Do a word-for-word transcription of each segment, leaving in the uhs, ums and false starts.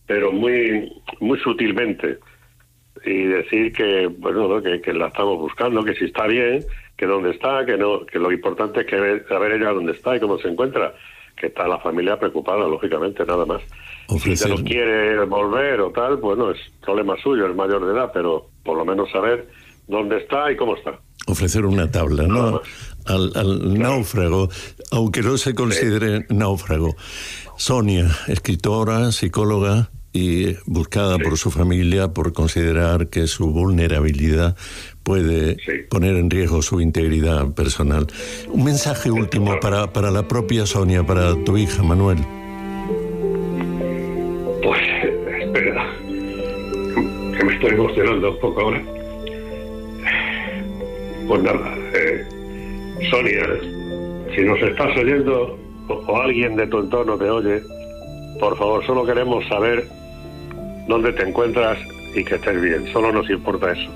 pero muy muy sutilmente, y decir que bueno, ¿no? que, que la estamos buscando, que si está bien, que dónde está, que no, que lo importante es que ver, saber ella dónde está y cómo se encuentra, que está la familia preocupada, lógicamente, nada más. Ofrecer... Si no quiere volver o tal, bueno, es problema suyo, es mayor de edad, pero por lo menos saber dónde está y cómo está. Ofrecer una tabla, ¿no? Al, al claro. náufrago, aunque no se considere sí. náufrago. Sonia, escritora, psicóloga y buscada sí. por su familia por considerar que su vulnerabilidad puede sí. poner en riesgo su integridad personal. Un mensaje último para, para la propia Sonia, para tu hija, Manuel. Pues, espera, que me estoy emocionando un poco ahora. Pues nada, eh, Sonia, si nos estás oyendo o, o alguien de tu entorno te oye, por favor, solo queremos saber dónde te encuentras y que estés bien. Solo nos importa eso.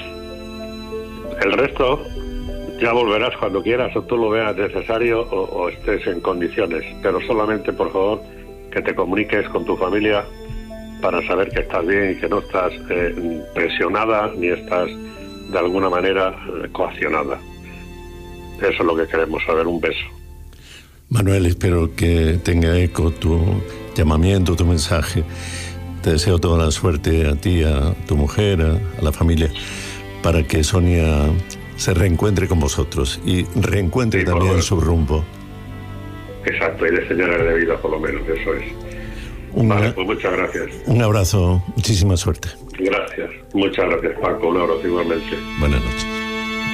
El resto ya volverás cuando quieras o tú lo veas necesario o, o estés en condiciones. Pero solamente, por favor, que te comuniques con tu familia para saber que estás bien y que no estás eh, presionada ni estás de alguna manera coaccionada. Eso es lo que queremos saber. Un beso. Manuel, espero que tenga eco tu llamamiento, tu mensaje. Te deseo toda la suerte a ti, a tu mujer, a, a la familia, para que Sonia se reencuentre con vosotros y reencuentre sí, también su rumbo. Exacto, y de señales de vida por lo menos, eso es. Una, vale, pues muchas gracias. Un abrazo, muchísima suerte. Gracias, muchas gracias, Paco, un abrazo igualmente. Buenas noches.